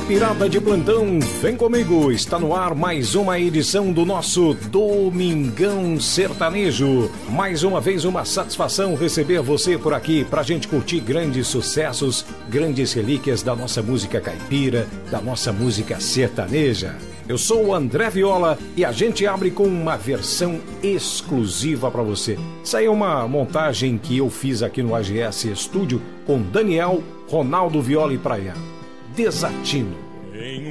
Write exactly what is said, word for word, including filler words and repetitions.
Caipirada de plantão, vem comigo, está no ar mais uma edição do nosso Domingão Sertanejo. Mais uma vez uma satisfação receber você por aqui pra gente curtir grandes sucessos, grandes relíquias da nossa música caipira, da nossa música sertaneja. Eu sou o André Viola e a gente abre com uma versão exclusiva para você. Essa aí é uma montagem que eu fiz aqui no A G S Estúdio com Daniel, Ronaldo Viola e Praia. Desatino.